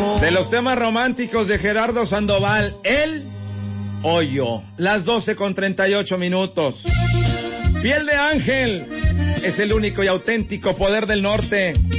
De los temas románticos de Gerardo Sandoval, él o yo. Las 12:38. Piel de ángel es el único y auténtico poder del norte.